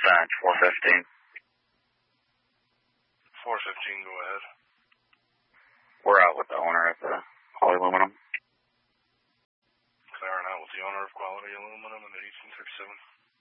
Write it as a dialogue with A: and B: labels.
A: dispatch, 415.
B: 415, go ahead.
A: We're out with the owner of the Quality Aluminum.
B: Clearing out with the owner of Quality Aluminum in 1837.